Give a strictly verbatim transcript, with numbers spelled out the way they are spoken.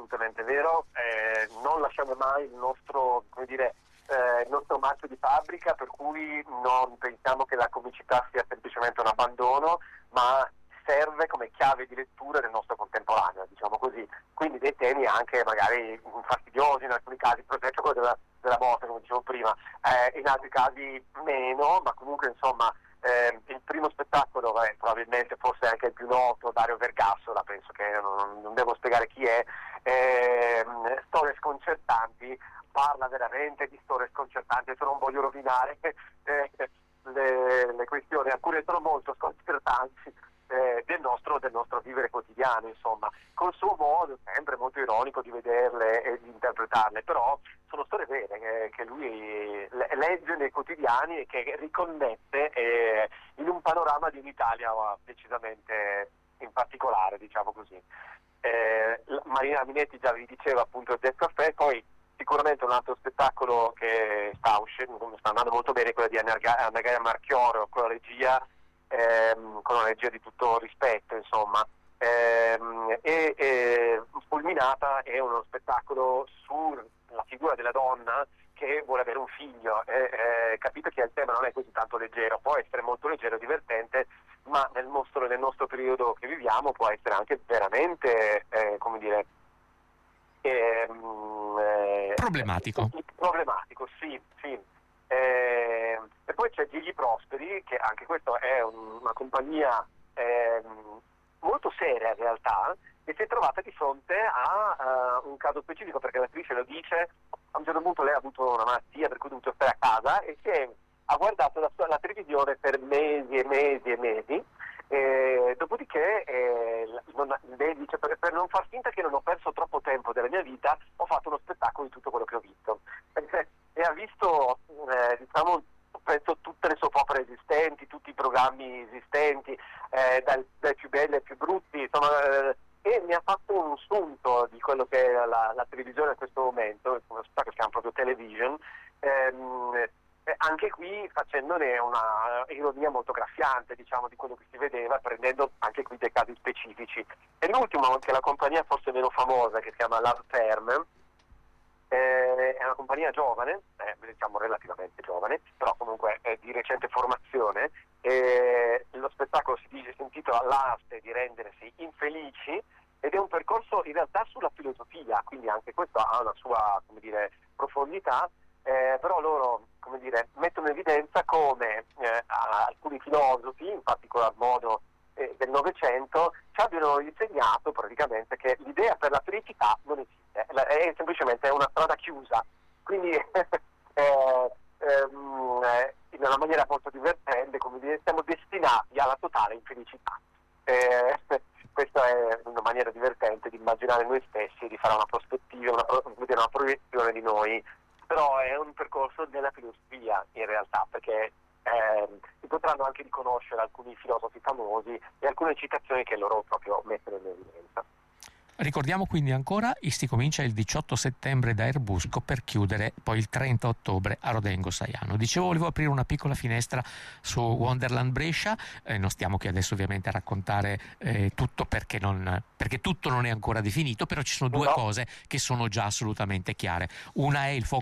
assolutamente vero, eh, non lasciamo mai il nostro, come dire, eh, il nostro marchio di fabbrica, per cui non pensiamo che la comicità sia semplicemente un abbandono, ma serve come chiave di lettura del nostro contemporaneo, diciamo così. Quindi dei temi anche magari fastidiosi in alcuni casi, per esempio quello della, della morte, come dicevo prima, eh, in altri casi meno, ma comunque insomma eh, il primo spettacolo, beh, probabilmente forse anche il più noto, Dario Vergassola, penso che non, non devo spiegare chi è, eh, Storie sconcertanti, parla veramente di storie sconcertanti, adesso non voglio rovinare eh, le, le questioni, alcune sono molto sconcertanti, Eh, del nostro del nostro vivere quotidiano, insomma, col suo modo sempre molto ironico di vederle e di interpretarle, però sono storie vere che, che lui le, legge nei quotidiani e che riconnette eh, in un panorama di un'Italia decisamente in particolare, diciamo così. Eh, Marina Minetti già vi diceva appunto il Jazz Café, poi sicuramente un altro spettacolo che sta uscendo, sta andando molto bene, quello di Anna Gaia Marchioro, con la regia Ehm, con una regia di tutto rispetto, insomma, ehm, e, e Fulminata è uno spettacolo sulla figura della donna che vuole avere un figlio, e, eh, capite che il tema non è così tanto leggero, può essere molto leggero e divertente, ma nel nostro, nel nostro periodo che viviamo può essere anche veramente eh, come dire ehm, eh, problematico eh, problematico, sì, sì. Eh, e poi c'è Gigli Prosperi, che anche questa è un, una compagnia eh, molto seria in realtà, e si è trovata di fronte a uh, un caso specifico, perché l'attrice lo dice, a un certo punto lei ha avuto una malattia per cui ha dovuto stare a casa e si è, ha guardato la, la televisione per mesi e mesi e mesi, eh, dopodiché eh, non, lei dice per, per non far finta che non ho perso troppo tempo della mia vita, ho fatto uno spettacolo di tutto quello che ho visto. E ha visto, eh, diciamo, penso tutte le soap opere esistenti, tutti i programmi esistenti, eh, dal, dai più belli ai più brutti, insomma, eh, e mi ha fatto un sunto di quello che è la, la televisione in questo momento, uno spettacolo che si chiama proprio Television, ehm, eh, anche qui facendone una ironia molto graffiante, diciamo, di quello che si vedeva, prendendo anche qui dei casi specifici. E l'ultimo, che è la compagnia forse meno famosa, che si chiama Love Term, Eh, è una compagnia giovane, eh, diciamo relativamente giovane, però comunque è di recente formazione. Eh, lo spettacolo si dice, si intitola L'arte di rendersi infelici, ed è un percorso in realtà sulla filosofia, quindi anche questo ha una sua, come dire, profondità, eh, però loro, come dire, mettono in evidenza come eh, alcuni filosofi, in particolar modo eh, del Novecento, ci abbiano insegnato praticamente che l'idea per la felicità non esiste, è semplicemente una strada chiusa, quindi eh, ehm, in una maniera molto divertente, come dire, siamo destinati alla totale infelicità. Eh, questa è una maniera divertente di immaginare noi stessi e di fare una prospettiva, una, una proiezione di noi, però è un percorso della filosofia in realtà, perché eh, si potranno anche riconoscere alcuni filosofi famosi e alcune citazioni che loro proprio mettono in evidenza. Ricordiamo quindi ancora, Isti comincia il diciotto settembre da Erbusco per chiudere poi il trenta ottobre a Rodengo Saiano. Dicevo, volevo aprire una piccola finestra su Wonderland Brescia, eh, non stiamo qui adesso ovviamente a raccontare eh, tutto perché, non, perché tutto non è ancora definito, però ci sono due no. cose che sono già assolutamente chiare. Una è il fuoco